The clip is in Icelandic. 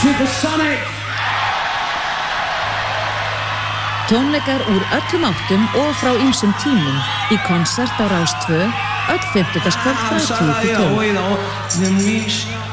Supersonic. Tónleikar úr öllum áttum og frá ýmsum tímum í konsert á Rás 2 öll fimmtudagskvöld frá 10 til 12.